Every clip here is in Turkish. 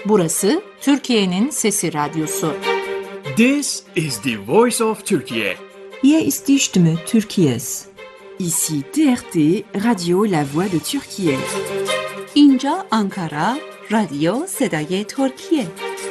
Burası Türkiye'nin Sesi Radyosu. This is the voice of Turkey. Hier ist die Stimme Türkiye's. Ici TRT, Radio La Voix de Türkiye. اینجا آنکارا، رادیو صدای ترکیه.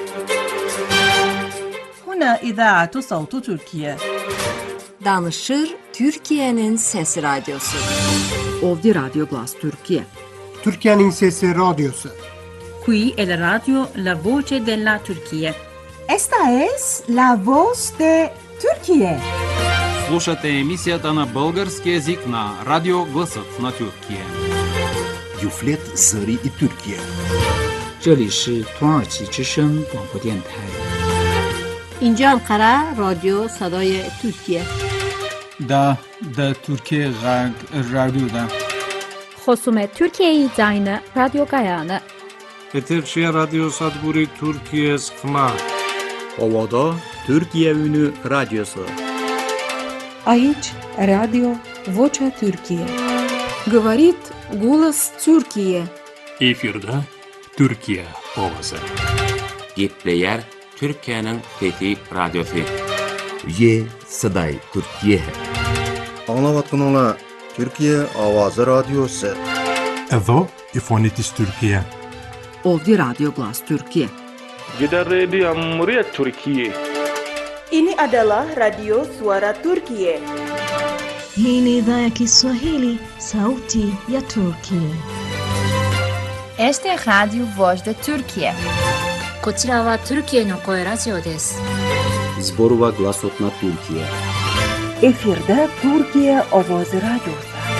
هنا إذاعة صوت تركيا. Danışır Türkiye'nin Sesi Radyosu. Ovdje Radio Glas Türkiye. Türkiye'nin Sesi Radyosu. Qui è la radio La Voce della Turchia. Esta es La Voz de Türkiye. Слушате емисията на български език на Радио Гласът на Türkiye. Юфлет Зари и Türkiye. 这里是土耳其之声广播电台。 اینجا انقره رادیو صدای ترکیه. دا Türkiye رادیو خصوم ترکیه زاین رادیو گایانه. Eterşehir Radyo Sadburi Türkiye Sıkma. Ovada Türkiye Ünü Radyosu. Aici Radio Vocea Türkiye. Говорит голос Türkiye. Efirde Türkiye ovası. Gepleyer Türkiye'nin Fethi Radyosu. Ye Saday Türkiye. Anlavatınla Türkiye Avazı Radyosu. Edo İfonitis Türkiye. Ovdje Radio Glas Türkiye. Gider Radio Cumhuriyet Türkiye. Ini adalah Radio Suara Turkiye. Hii ni idhaa ya Kiswahili, Sauti ya Turkiye. Este es Radio Voz de Türkiye. こちらはトルキエの声ラジオです。 Zborova Glasot na Türkiye. Efirde Türkiye Avazı Radyosu.